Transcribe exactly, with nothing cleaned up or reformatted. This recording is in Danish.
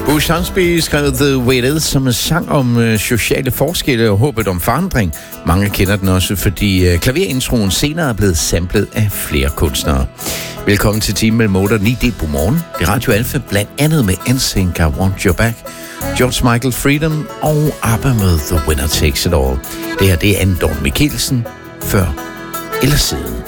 Bush Hansby skrev The Way It Is som en sang om øh, sociale forskelle og håbet om forandring. Mange kender den også, fordi øh, klaverintroen senere er blevet samlet af flere kunstnere. Velkommen til Time mellem otte og ni. Det er på morgen. Det er Radio Alfa, blandt andet med N Sync, I Want Your Back, George Michael, Freedom og ABBA med The Winner Takes It All. Det her, det er Anne Dorn Mikkelsen, før eller siden.